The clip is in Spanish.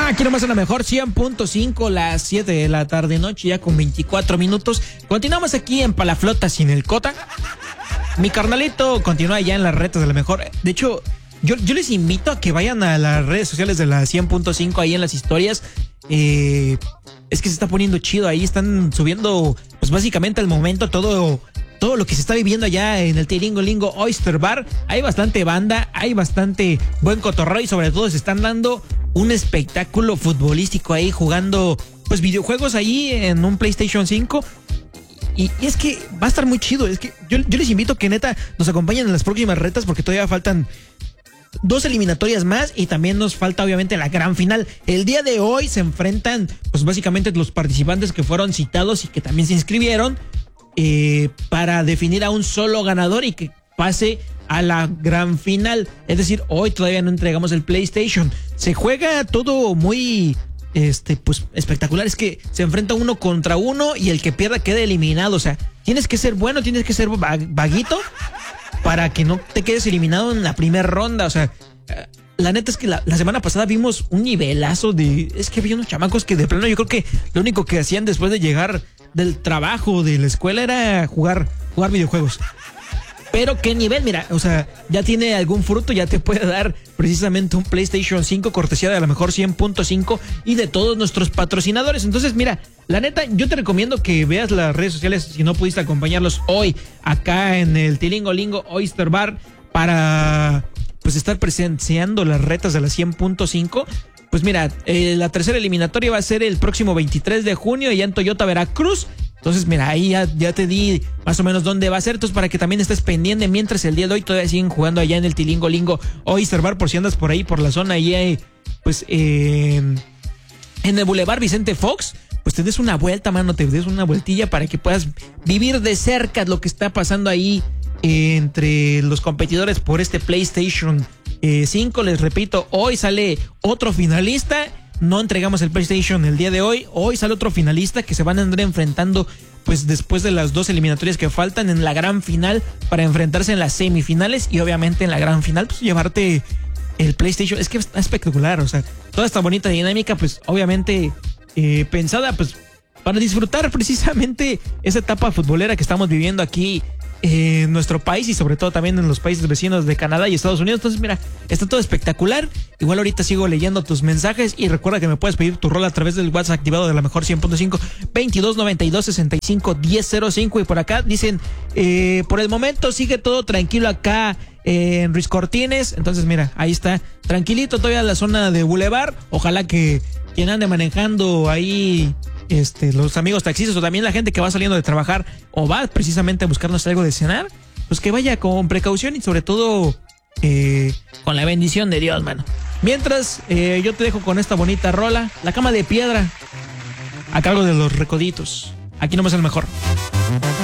Aquí nomás en la mejor 100.5, las 7 de la tarde noche, ya con 24 minutos. Continuamos aquí en Palaflota sin el Cota. Mi carnalito continúa ya en las redes de la mejor. De hecho, yo les invito a que vayan a las redes sociales de la 100.5, ahí en las historias. Es que se está poniendo chido, ahí están subiendo, pues básicamente al momento todo lo que se está viviendo allá en el Tilingo Oyster Bar. Hay bastante banda, hay bastante buen cotorreo y sobre todo se están dando un espectáculo futbolístico ahí, jugando pues videojuegos ahí en un PlayStation 5. Y es que va a estar muy chido. Es que yo les invito a que neta nos acompañen en las próximas retas, porque todavía faltan 2 eliminatorias más y también nos falta obviamente la gran final. El día de hoy se enfrentan pues básicamente los participantes que fueron citados y que también se inscribieron para definir a un solo ganador y que pase a la gran final. Es decir, hoy todavía no entregamos el PlayStation. Se juega todo muy pues espectacular. Es que se enfrenta uno contra uno y el que pierda queda eliminado. O sea, tienes que ser bueno, tienes que ser vaguito para que no te quedes eliminado en la primera ronda. O sea, la neta es que la semana pasada vimos un nivelazo es que había unos chamacos que de plano yo creo que lo único que hacían después de llegar del trabajo, de la escuela, era jugar videojuegos. Pero qué nivel, mira, o sea, ya tiene algún fruto, ya te puede dar precisamente un PlayStation 5 cortesía de la mejor 100.5 y de todos nuestros patrocinadores. Entonces, mira, la neta, yo te recomiendo que veas las redes sociales si no pudiste acompañarlos hoy acá en el Tilingo Oyster Bar para pues estar presenciando las retas de la 100.5. Pues mira, la tercera eliminatoria va a ser el próximo 23 de junio allá en Toyota, Veracruz. Entonces, mira, ahí ya te di más o menos dónde va a ser. Entonces, para que también estés pendiente, mientras el día de hoy todavía siguen jugando allá en el Tilingo Oyster Bar, por si andas por ahí, por la zona, ahí pues en el Boulevard Vicente Fox, pues te des una vuelta, mano, te des una vueltilla para que puedas vivir de cerca lo que está pasando ahí entre los competidores por este PlayStation 5. Les repito, hoy sale otro finalista. No entregamos el PlayStation el día de hoy. Hoy sale otro finalista que se van a andar enfrentando pues después de las 2 eliminatorias que faltan en la gran final para enfrentarse en las semifinales y obviamente en la gran final pues llevarte el PlayStation. Es que está espectacular, o sea, toda esta bonita dinámica pues obviamente pensada pues para disfrutar precisamente esa etapa futbolera que estamos viviendo aquí en nuestro país y sobre todo también en los países vecinos de Canadá y Estados Unidos. Entonces mira, está todo espectacular. Igual ahorita sigo leyendo tus mensajes y recuerda que me puedes pedir tu rol a través del WhatsApp activado de la mejor 100.5 2292-65-1005. Y por acá dicen por el momento sigue todo tranquilo acá en Ruiz Cortines. Entonces mira, ahí está tranquilito todavía la zona de Boulevard. Ojalá que quien ande manejando ahí, los amigos taxistas o también la gente que va saliendo de trabajar o va precisamente a buscarnos algo de cenar, pues que vaya con precaución y sobre todo con la bendición de Dios, mano. Mientras yo te dejo con esta bonita rola, La Cama de Piedra, a cargo de Los Recoditos. Aquí nomás el mejor.